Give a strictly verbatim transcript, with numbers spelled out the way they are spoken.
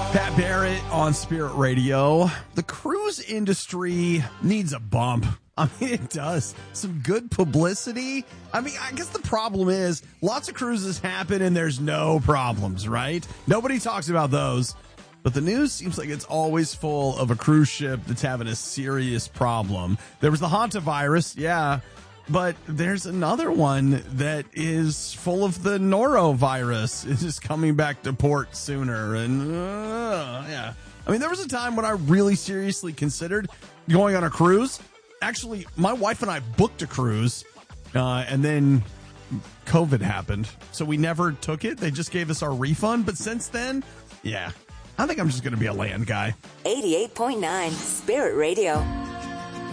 Pat Barrett on Spirit Radio. The cruise industry needs a bump. I mean, it does. Some good publicity. I mean, I guess the problem is lots of cruises happen and there's no problems, right? Nobody talks about those. But the news seems like it's always full of a cruise ship that's having a serious problem. There was the hantavirus, yeah. But there's another one that is full of the norovirus. It's just coming back to port sooner. And, uh, yeah. I mean, there was a time when I really seriously considered going on a cruise. Actually, my wife and I booked a cruise, uh, and then COVID happened. So we never took it. They just gave us our refund. But since then, yeah, I think I'm just going to be a land guy. eighty-eight point nine Spirit Radio.